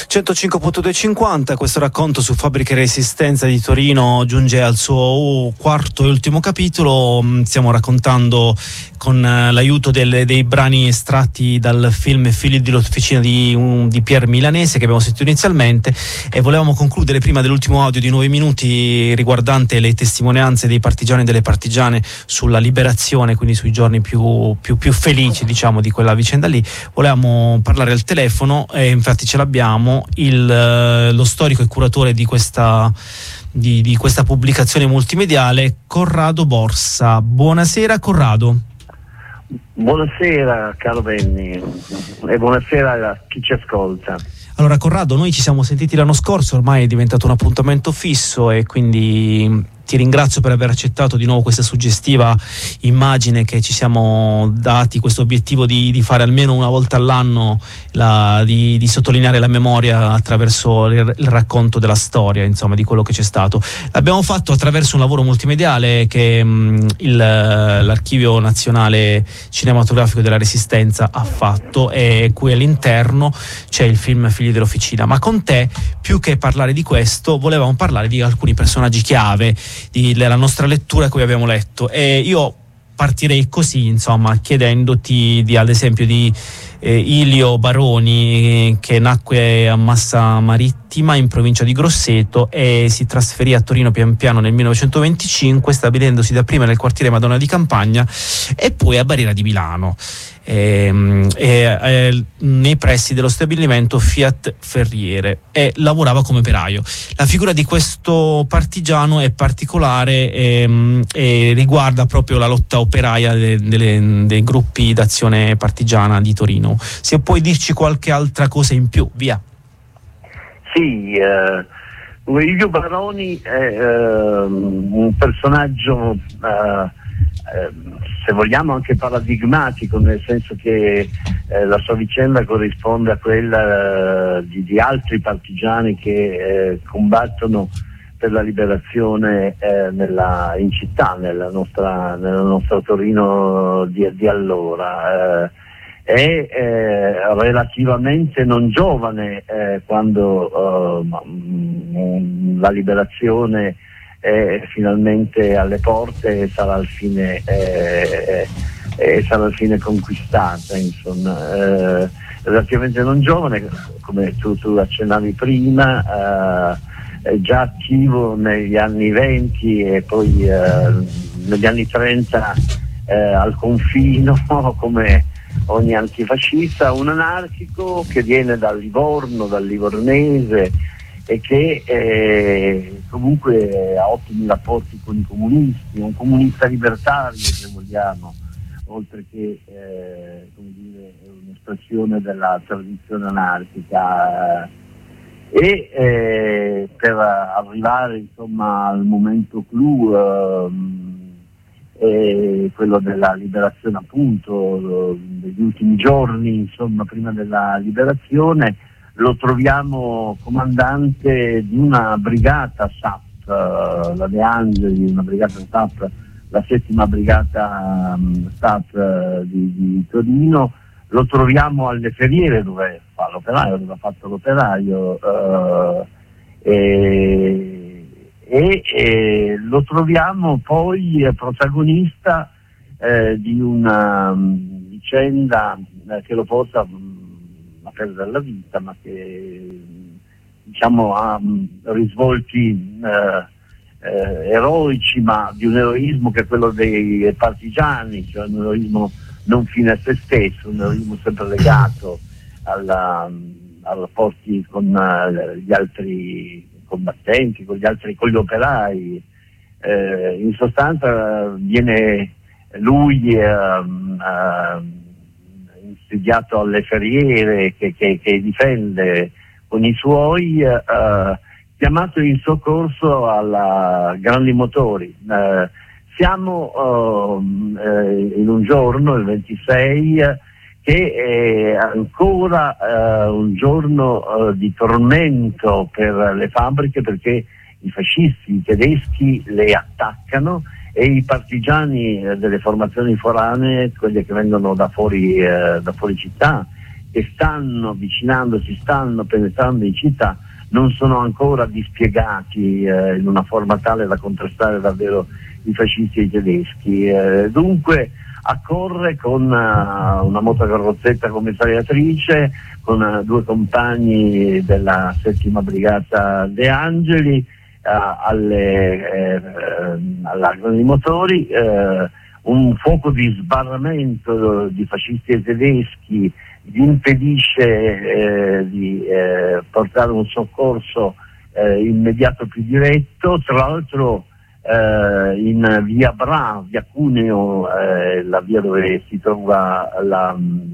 105.250, questo racconto su Fabbriche Resistenza di Torino giunge al suo quarto e ultimo capitolo. Stiamo raccontando con l'aiuto dei brani estratti dal film Figli dell'Officina di Pier Milanese che abbiamo sentito inizialmente, e volevamo concludere prima dell'ultimo audio di 9 minuti riguardante le testimonianze dei partigiani e delle partigiane sulla liberazione, quindi sui giorni più felici, diciamo, di quella vicenda lì. Volevamo parlare al telefono e infatti ce l'abbiamo, lo storico e curatore di questa pubblicazione multimediale, Corrado Borsa. Buonasera Corrado. Buonasera caro Benny e buonasera a chi ci ascolta. Allora Corrado, noi ci siamo sentiti l'anno scorso, ormai è diventato un appuntamento fisso e quindi ti ringrazio per aver accettato di nuovo questa suggestiva immagine che ci siamo dati, questo obiettivo di fare almeno una volta all'anno, di sottolineare la memoria attraverso il racconto della storia, insomma, di quello che c'è stato. L'abbiamo fatto attraverso un lavoro multimediale che l'Archivio Nazionale Cinematografico della Resistenza ha fatto, e cui all'interno c'è il film Figli dell'Officina. Ma con te, più che parlare di questo, volevamo parlare di alcuni personaggi chiave della nostra lettura che abbiamo letto, e io partirei così, insomma, chiedendoti ad esempio di Ilio Baroni, che nacque a Massa Marittima in provincia di Grosseto e si trasferì a Torino pian piano nel 1925, stabilendosi dapprima nel quartiere Madonna di Campagna e poi a Barriera di Milano, nei pressi dello stabilimento Fiat Ferriere, e lavorava come operaio. La figura di questo partigiano è particolare e riguarda proprio la lotta operaia dei gruppi d'azione partigiana di Torino. Se puoi dirci qualche altra cosa in più, via. Sì, Ilio Baroni è un personaggio se vogliamo anche paradigmatico, nel senso che la sua vicenda corrisponde a quella di altri partigiani che combattono per la liberazione in città, nella nostra Torino di allora. È relativamente non giovane quando la liberazione è finalmente alle porte e sarà al fine conquistata, insomma. Relativamente non giovane, come tu accennavi prima, già attivo negli anni 20 e poi negli anni 30 al confino come ogni antifascista, un anarchico che viene dal Livorno, dal livornese, e che comunque ha ottimi rapporti con i comunisti, un comunista libertario, se vogliamo, oltre che come dire, un'espressione della tradizione anarchica, e per arrivare insomma al momento clou, quello della liberazione, appunto degli ultimi giorni, insomma, prima della liberazione, lo troviamo comandante di una brigata SAP, la De Angeli, una brigata SAP, la 7ª brigata SAP di Torino. Lo troviamo alle Ferriere, dove fa l'operaio, dove ha fatto l'operaio, e lo troviamo poi protagonista di una vicenda che lo porta a perdere la vita, ma che diciamo ha risvolti eroici, ma di un eroismo che è quello dei partigiani, cioè un eroismo non fine a se stesso, un eroismo sempre legato a rapporti con gli altri combattenti, con gli operai. In sostanza viene lui insidiato alle Ferriere che difende con i suoi, chiamato in soccorso alla Grandi Motori. Siamo in un giorno, il 26, che è ancora un giorno di tormento per le fabbriche, perché i fascisti, i tedeschi le attaccano e i partigiani delle formazioni foranee, quelli che vengono da fuori città, che stanno avvicinandosi, stanno penetrando in città, non sono ancora dispiegati in una forma tale da contrastare davvero i fascisti e i tedeschi. Dunque accorre con una motocarrozzetta commissariatrice, con 2 compagni della 7ª Brigata De Angeli, all'Arma dei Motori, un fuoco di sbarramento di fascisti e tedeschi gli impedisce di portare un soccorso immediato più diretto. Tra l'altro in via Bra, via Cuneo, la via dove si trova la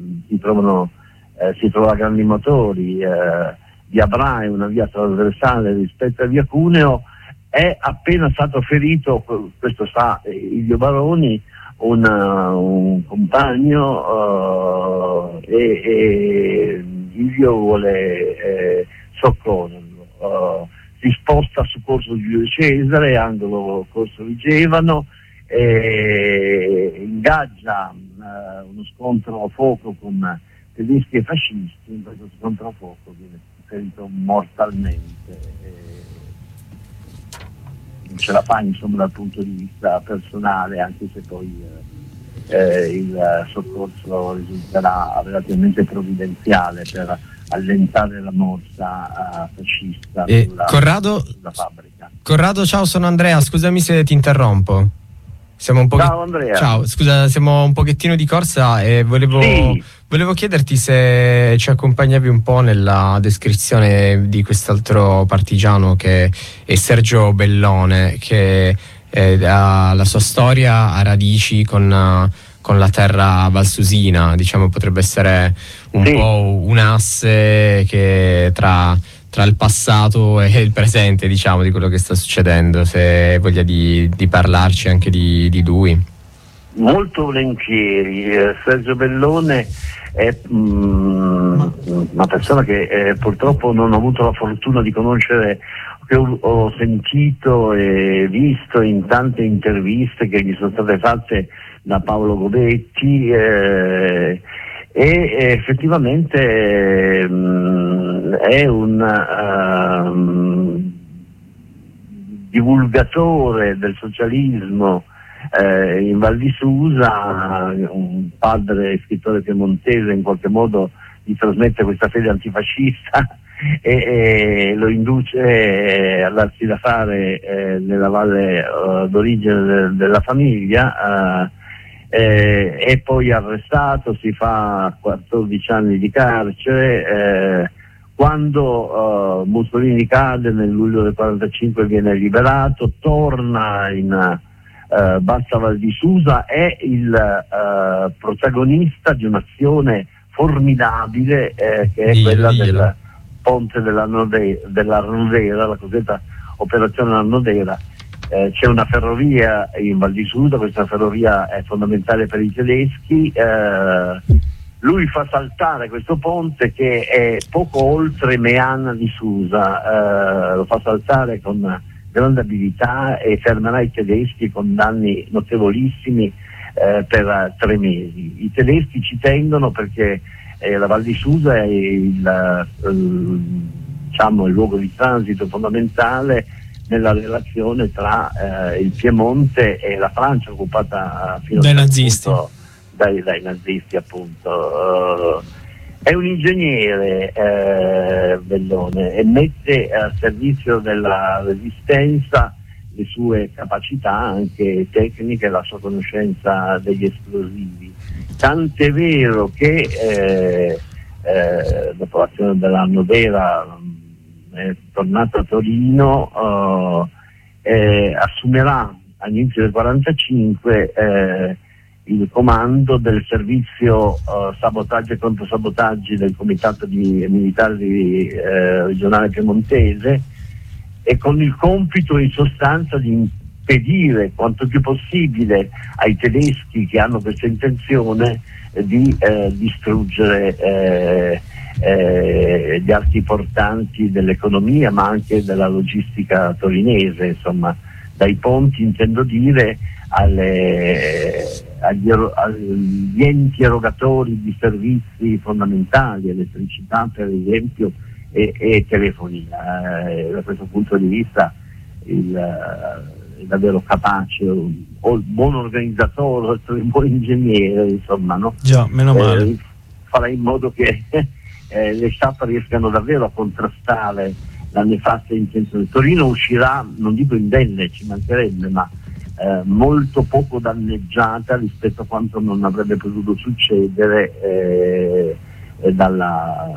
Grandi Motori, via Bra è una via trasversale rispetto a via Cuneo, è appena stato ferito, questo sa Ilio Baroni, un compagno, e Ilio vuole soccorrerlo. Si sposta su Corso Giulio Cesare, angolo Corso Vigevano, ingaggia uno scontro a fuoco con tedeschi e fascisti. In questo scontro a fuoco viene ferito mortalmente. Non ce la fa, insomma, dal punto di vista personale, anche se poi il soccorso risulterà relativamente provvidenziale per allentare la morsa fascista sulla fabbrica. Corrado, ciao, sono Andrea, scusami se ti interrompo. Ciao Andrea. Ciao, scusa, siamo un pochettino di corsa e volevo chiederti se ci accompagnavi un po' nella descrizione di quest'altro partigiano che è Sergio Bellone, che ha la sua storia a radici con la terra valsusina, diciamo, potrebbe essere un po' un asse che tra il passato e il presente, diciamo, di quello che sta succedendo, se hai voglia di parlarci anche di lui. Molto volentieri. Sergio Bellone è una persona che purtroppo non ho avuto la fortuna di conoscere, che ho sentito e visto in tante interviste che gli sono state fatte da Paolo Gobetti, e effettivamente è un divulgatore del socialismo in Val di Susa, un padre scrittore piemontese, in qualche modo gli trasmette questa fede antifascista e lo induce a darsi da fare nella valle d'origine della famiglia. È poi arrestato, si fa 14 anni di carcere. Quando Mussolini cade nel luglio del 45 viene liberato, torna in Bassa Val di Susa, è il protagonista di un'azione formidabile che è quella del ponte dell'Arnodera, la cosiddetta operazione Arnodera. C'è una ferrovia in Val di Susa, questa ferrovia è fondamentale per i tedeschi. Lui fa saltare questo ponte che è poco oltre Meana di Susa, lo fa saltare con grande abilità e fermerà i tedeschi con danni notevolissimi per 3 mesi. I tedeschi ci tengono perché la Val di Susa è il luogo di transito fondamentale nella relazione tra il Piemonte e la Francia, occupata fino dai nazisti. Dai nazisti, appunto. È un ingegnere Bellone, e mette a servizio della resistenza le sue capacità anche tecniche, la sua conoscenza degli esplosivi. Tant'è vero che dopo l'azione dell'Arnodera è tornato a Torino, assumerà all'inizio del 45 il comando del servizio sabotaggi e controsabotaggi del comitato militare regionale piemontese, e con il compito in sostanza di impedire quanto più possibile ai tedeschi che hanno questa intenzione di distruggere gli archi portanti dell'economia, ma anche della logistica torinese, insomma, dai ponti, intendo dire, agli enti erogatori di servizi fondamentali, elettricità per esempio e telefonia. Da questo punto di vista è davvero capace, o il buon organizzatore, il buon ingegnere, insomma, no? Già, meno male. Farà in modo che le SAP riescano davvero a contrastare la nefasta intenzione. Torino uscirà, non dico indenne, ci mancherebbe, ma molto poco danneggiata rispetto a quanto non avrebbe potuto succedere dalla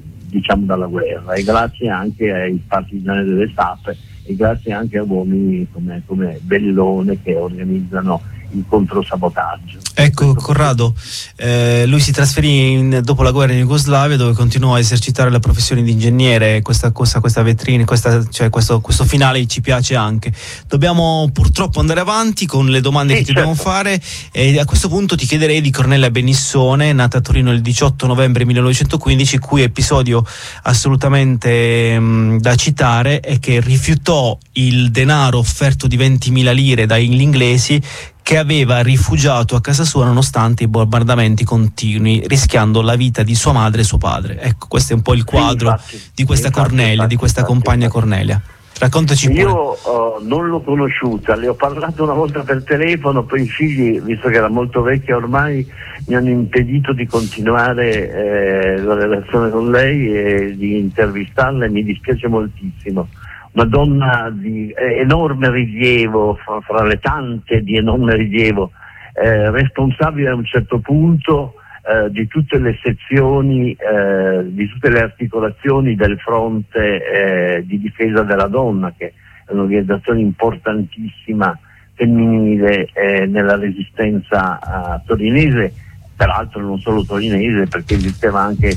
guerra, e grazie anche ai partigiani delle SAP e grazie anche a uomini come Bellone che organizzano il controsabotaggio. Ecco, Corrado, lui si trasferì dopo la guerra in Jugoslavia, dove continuò a esercitare la professione di ingegnere. Questa vetrina, questo finale ci piace anche. Dobbiamo purtroppo andare avanti con le domande che ti dobbiamo fare, e a questo punto ti chiederei di Cornelia Benissone, nata a Torino il 18 novembre 1915, cui episodio assolutamente da citare è che rifiutò il denaro offerto di 20.000 lire dagli inglesi, che aveva rifugiato a casa sua nonostante i bombardamenti continui, rischiando la vita di sua madre e suo padre. Ecco, questo è un po' il quadro di questa Cornelia, di questa compagna Cornelia. Raccontaci pure. Io non l'ho conosciuta, le ho parlato una volta per telefono, poi i figli, visto che era molto vecchia ormai, mi hanno impedito di continuare la relazione con lei e di intervistarla, e mi dispiace moltissimo. Una donna di enorme rilievo, fra le tante di enorme rilievo, responsabile a un certo punto di tutte le sezioni, di tutte le articolazioni del fronte di difesa della donna, che è un'organizzazione importantissima femminile nella resistenza torinese, peraltro non solo torinese, perché esisteva anche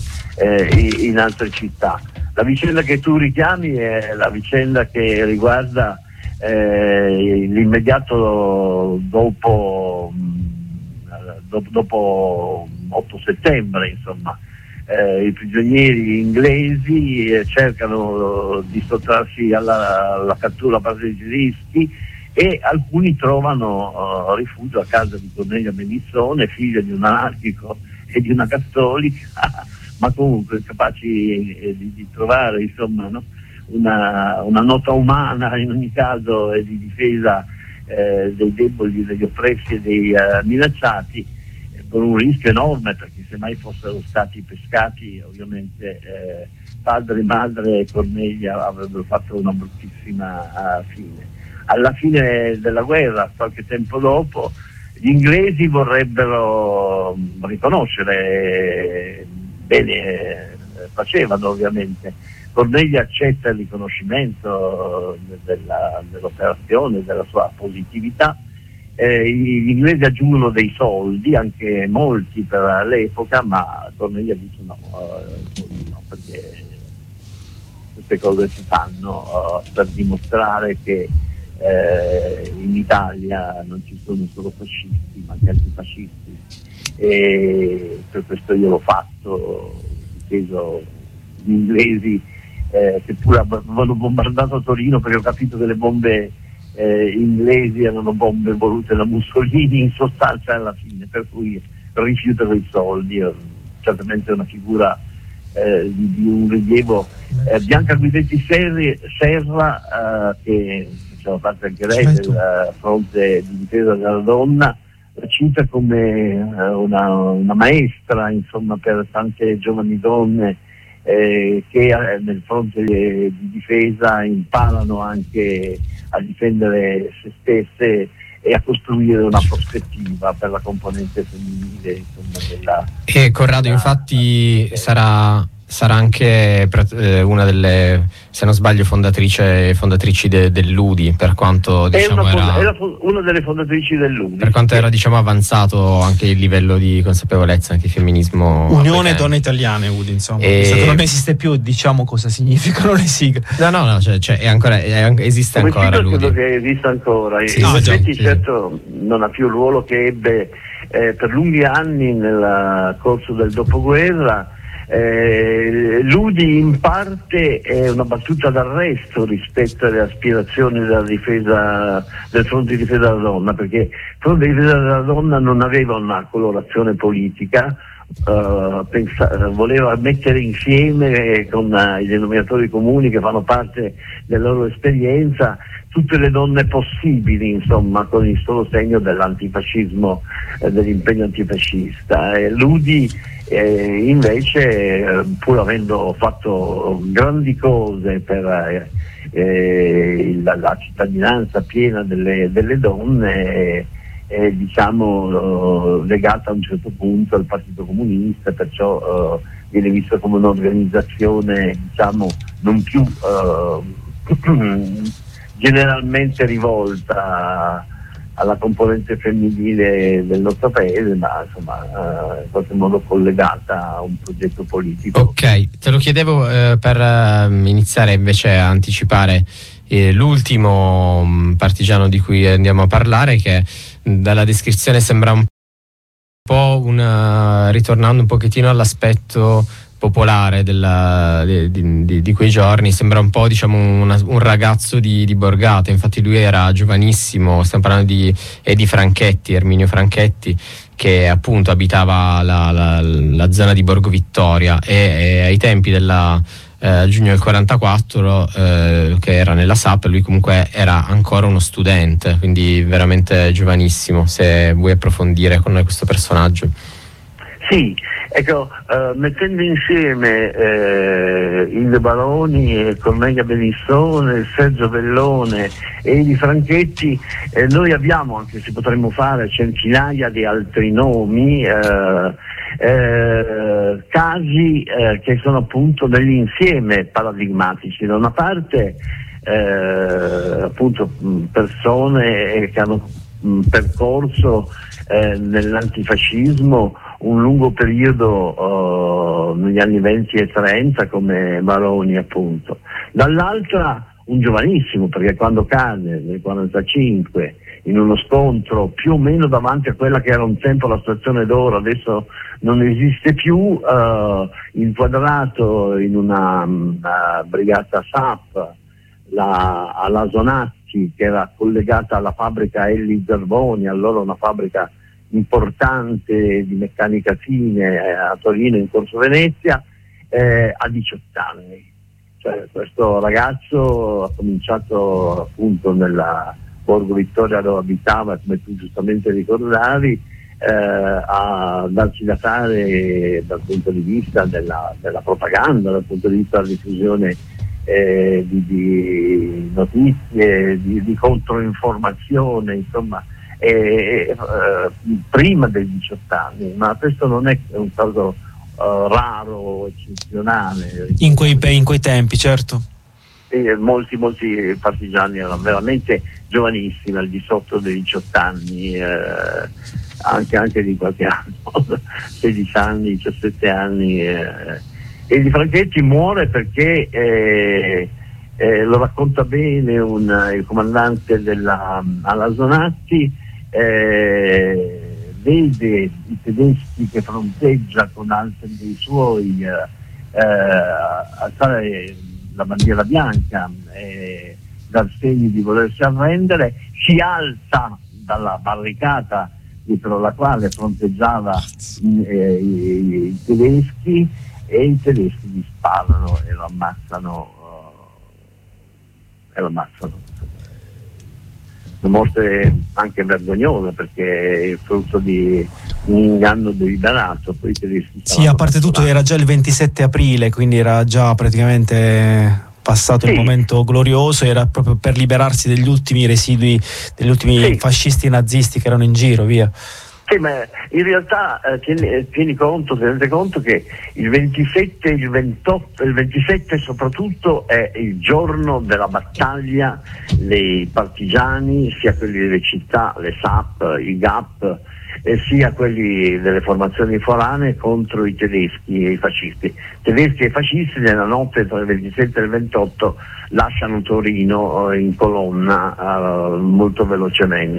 in altre città. La vicenda che tu richiami è la vicenda che riguarda l'immediato dopo 8 settembre, insomma. I prigionieri inglesi cercano di sottrarsi alla cattura da parte dei tedeschi, e alcuni trovano rifugio a casa di Cornelia Benissone, figlia di un anarchico e di una cattolica, ma comunque capaci di trovare, insomma, no? una nota umana in ogni caso, e di difesa dei deboli, degli oppressi e dei minacciati, con un rischio enorme, perché se mai fossero stati pescati ovviamente padre, madre e Cornelia avrebbero fatto una bruttissima fine. Alla fine della guerra, qualche tempo dopo, gli inglesi vorrebbero riconoscere, bene facevano ovviamente, Cornelia accetta il riconoscimento dell'operazione, della sua positività. Gli inglesi aggiungono dei soldi, anche molti per l'epoca, ma Cornelia dice no, perché queste cose si fanno per dimostrare che in Italia non ci sono solo fascisti, ma anche antifascisti, e per questo io l'ho fatto, difeso gli inglesi che pure avevano bombardato a Torino, perché ho capito che le bombe inglesi erano bombe volute da Mussolini in sostanza alla fine, per cui rifiutano i soldi. Certamente è una figura di un rilievo. Bianca Guidetti Serra, che faceva parte anche lei del fronte di difesa della donna, la cita come una maestra, insomma, per tante giovani donne che nel fronte di difesa imparano anche a difendere se stesse e a costruire una prospettiva per la componente femminile, insomma, e Corrado infatti sarà anche una delle, se non sbaglio, fondatrici dell'UDI, per quanto diciamo era una delle fondatrici dell'UDI, per quanto era, diciamo, avanzato anche il livello di consapevolezza anche il femminismo. Unione Donne Italiane, UDI, insomma, visto che non esiste più, diciamo cosa significano le sigle. No, cioè esiste come ancora l'UDI. Credo che esista ancora, sì, in effetti certo non ha più il ruolo che ebbe per lunghi anni nel corso del dopoguerra. Ludi in parte è una battuta d'arresto rispetto alle aspirazioni della difesa, del Fronte di Difesa della Donna, perché il Fronte di Difesa della Donna non aveva una colorazione politica, voleva mettere insieme con i denominatori comuni che fanno parte della loro esperienza tutte le donne possibili, insomma, con il solo segno dell'antifascismo, dell'impegno antifascista. Ludi invece, pur avendo fatto grandi cose per la cittadinanza piena delle donne, è diciamo legata a un certo punto al Partito Comunista, perciò viene vista come un'organizzazione diciamo non più generalmente rivolta alla componente femminile del nostro paese, ma insomma in qualche modo collegata a un progetto politico. Ok, te lo chiedevo per iniziare invece a anticipare l'ultimo partigiano di cui andiamo a parlare, che dalla descrizione sembra un po' ritornando un pochettino all'aspetto popolare di quei giorni, sembra un po' diciamo un ragazzo di Borgata. Infatti lui era giovanissimo, stiamo parlando di Erminio Franchetti, che appunto abitava la zona di Borgo Vittoria e ai tempi della giugno del 44 che era nella SAP, lui comunque era ancora uno studente, quindi veramente giovanissimo. Se vuoi approfondire con noi questo personaggio. Sì, ecco, mettendo insieme Ilde Baroni, Cornelia Benissone, Sergio Bellone e Eli Franchetti, noi abbiamo, anche se potremmo fare centinaia di altri nomi, casi che sono appunto dell'insieme paradigmatici. Da una parte appunto persone che hanno percorso nell'antifascismo un lungo periodo negli anni 20 e 30 come Baroni appunto. Dall'altra un giovanissimo, perché quando cade nel 45 in uno scontro più o meno davanti a quella che era un tempo la stazione d'oro, adesso non esiste più, inquadrato in una brigata SAP alla Sonazzi, che era collegata alla fabbrica Elli Zerboni, allora una fabbrica importante di meccanica fine a Torino in Corso Venezia, a 18 anni. Cioè, questo ragazzo ha cominciato appunto nella Borgo Vittoria dove abitava, come tu giustamente ricordavi, a darsi da fare dal punto di vista della propaganda, dal punto di vista della diffusione di notizie, di controinformazione, insomma, prima dei 18 anni, ma questo non è un caso raro, eccezionale. In quei tempi, certo. Molti partigiani erano veramente giovanissimi, al di sotto dei 18 anni, anche di qualche anno, 16 anni, 17 anni. E Di Franchetti muore perché lo racconta bene il comandante alla Zonatti, vede i tedeschi che fronteggia con altri dei suoi alzare la bandiera bianca, dar segni di volersi arrendere, si alza dalla barricata dietro la quale fronteggiava i tedeschi, e i tedeschi gli sparano e lo ammazzano. Una morte anche vergognosa, perché è frutto di un inganno deliberato. Poi i tedeschi, sì, a parte tutto era già il 27 aprile, quindi era già praticamente passato il momento glorioso, era proprio per liberarsi degli ultimi residui, degli ultimi fascisti nazisti che erano in giro, via. Sì, ma in realtà tenete conto che il 27 e il 28, il 27 soprattutto è il giorno della battaglia dei partigiani, sia quelli delle città, le SAP, i GAP, sia quelli delle formazioni foranee contro i tedeschi e i fascisti. Tedeschi e fascisti nella notte tra il 27 e il 28 lasciano Torino in colonna molto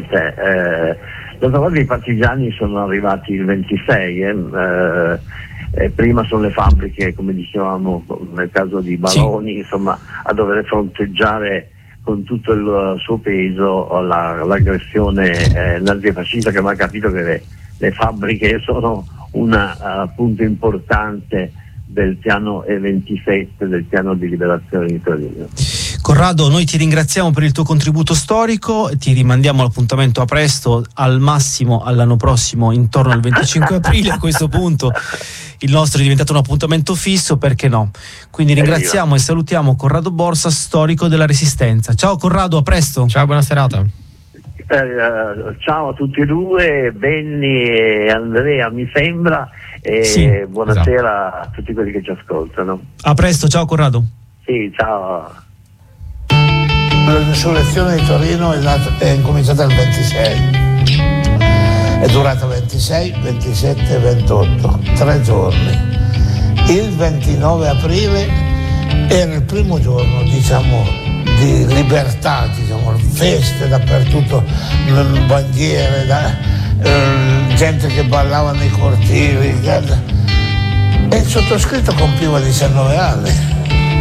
velocemente. D'altra parte i partigiani sono arrivati il 26, prima sono le fabbriche, come dicevamo nel caso di Baloni, insomma, a dover fronteggiare con tutto il suo peso l'aggressione nazifascista, che aveva capito che le fabbriche sono un punto importante del piano E27, del piano di liberazione di Torino. Corrado, noi ti ringraziamo per il tuo contributo storico, ti rimandiamo l'appuntamento a presto, al massimo all'anno prossimo intorno al 25 aprile. A questo punto il nostro è diventato un appuntamento fisso, perché no? Quindi ringraziamo e salutiamo Corrado Borsa, storico della Resistenza. Ciao Corrado, a presto. Ciao, buona serata. Ciao a tutti e due, Benny e Andrea mi sembra, e sì, buonasera, esatto, a tutti quelli che ci ascoltano. A presto, ciao Corrado. Sì, ciao. L'insurrezione di Torino è incominciata il 26, è durata 26, 27 e 28, 3 giorni. Il 29 aprile era il primo giorno, diciamo, di libertà, diciamo, feste dappertutto, bandiere, gente che ballava nei cortili, e il sottoscritto compiva 19 anni.